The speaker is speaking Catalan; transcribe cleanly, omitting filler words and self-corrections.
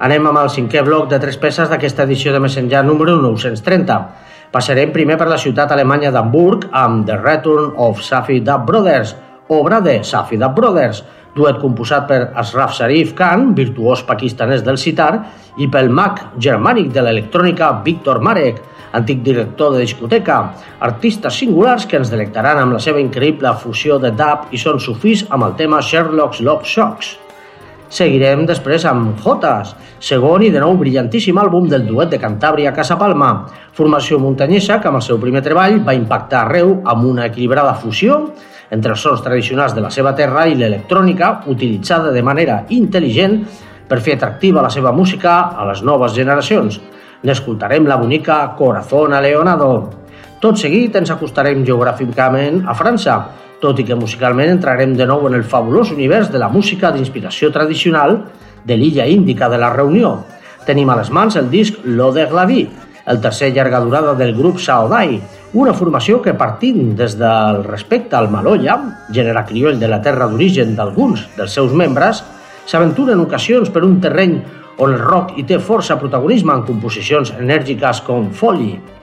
Anem amb el cinquè bloc de 3 peces d'aquesta edició de Messenger número 930. Passarem primer per la ciutat alemanya d'Hamburg amb The Return of Safi Dub Brothers, obra de Safi Dub Brothers, duet composat per Ashraf Sharif Khan, virtuós pakistanès del sitar, i pel mag germànic de l'electrònica Viktor Marek, antic director de discoteca, artistes singulars que ens delectaran amb la seva increïble fusió de dub i sons sufís amb el tema Sherlock's Love Shocks. Seguirem després amb Jotas, segon i de nou brillantíssim àlbum del duet de Cantàbria Casa Palma, formació muntanyesa que amb el seu primer treball va impactar arreu amb una equilibrada fusió entre els sons tradicionals de la seva terra i l'electrònica utilitzada de manera intel·ligent per fer atractiva la seva música a les noves generacions. N'escoltarem la bonica Corazón Aleonado. Tot seguit ens acostarem geogràficament a França, tot i que musicalment entrarem de nou en el fabulós univers de la música d'inspiració tradicional de l'illa índica de la Reunió. Tenim a les mans el disc L'Eau de Glavie, el tercer llarga durada del grup Saodai, una formació que partint des del respecte al maloya, gènere crioll de la terra d'origen d'alguns dels seus membres, s'aventura en ocasions per un terreny on el rock hi té força protagonisme en composicions enèrgiques com Folly.